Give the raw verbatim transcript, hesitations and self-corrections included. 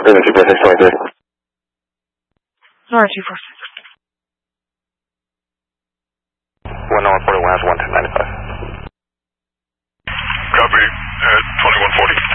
Raven two four six twenty-three. Nora two four six. one oh one forty-one has one two nine five. Copy at twenty-one forty.